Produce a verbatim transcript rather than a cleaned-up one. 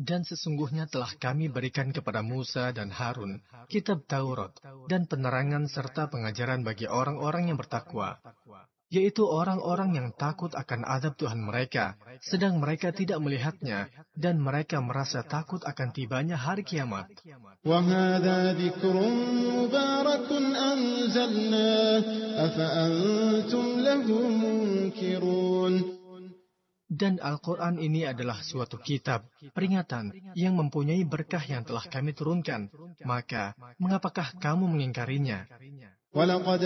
Dan sesungguhnya telah kami berikan kepada Musa dan Harun kitab Taurat dan penerangan serta pengajaran bagi orang-orang yang bertakwa, yaitu orang-orang yang takut akan azab Tuhan mereka, sedang mereka tidak melihatnya, dan mereka merasa takut akan tibanya hari kiamat. وَهَذَا ذِكْرٌ مُبَارَكٌ أَنزَلْنَاهُ أَفَأَنْتُمْ لَهُ مُنْكِرُونَ. Dan Al-Quran ini adalah suatu kitab, peringatan, yang mempunyai berkah yang telah kami turunkan. Maka, mengapakah kamu mengingkarinya? وَلَقَدْ